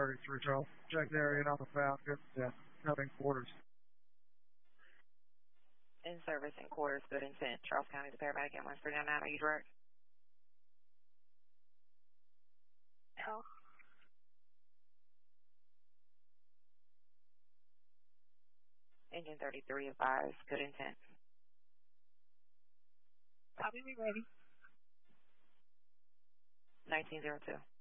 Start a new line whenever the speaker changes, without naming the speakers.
33, Charles. Check the area, not the foul. Good, yeah. Nothing quarters.
In service in quarters, good intent. Charles County, the paramedic at 1399. Are you direct?
Help.
Engine 33 advised, good intent.
Copy, we ready.
1902.